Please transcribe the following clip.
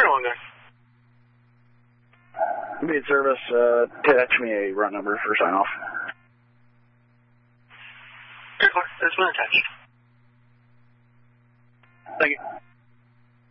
going there? Immediate service, attach me a run number for sign off. There's been attached. Thank you.